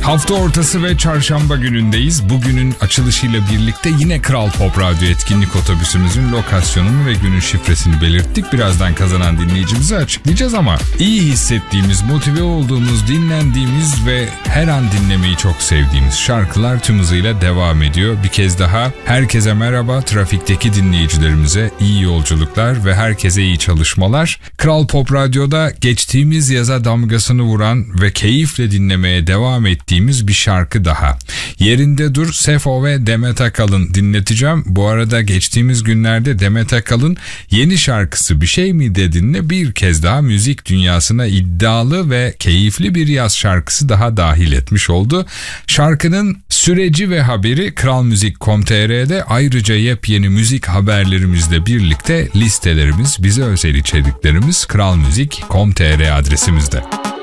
Hafta ortası ve çarşamba günündeyiz. Bugünün açılışıyla birlikte yine Kral Pop Radyo etkinlik otobüsümüzün lokasyonunu ve günün şifresini belirttik. Birazdan kazanan dinleyicimizi açıklayacağız ama iyi hissettiğimiz, motive olduğumuz, dinlendiğimiz ve her an dinlemeyi çok sevdiğimiz şarkılar tüm hızıyla devam ediyor. Bir kez daha herkese merhaba, trafikteki dinleyicilerimize iyi yolculuklar ve herkese iyi çalışmalar. Kral Pop Radyo'da geçtiğimiz yaza damgasını vuran ve keyifle dinlemeye devam ettiğimiz bir şarkı daha. Yerinde Dur, Sefo ve Demet Akalın dinleteceğim. Bu arada geçtiğimiz günlerde Demet Akalın yeni şarkısı Bir Şey Mi Dedin'le bir kez daha müzik dünyasına iddialı ve keyifli bir yaz şarkısı daha dahil etmiş oldu. Şarkının süreci ve haberi kralmuzik.com.tr'de, ayrıca yepyeni müzik haberlerimizle birlikte listelerimiz, bize özel içeriklerimiz kralmuzik.com.tr adresimizde.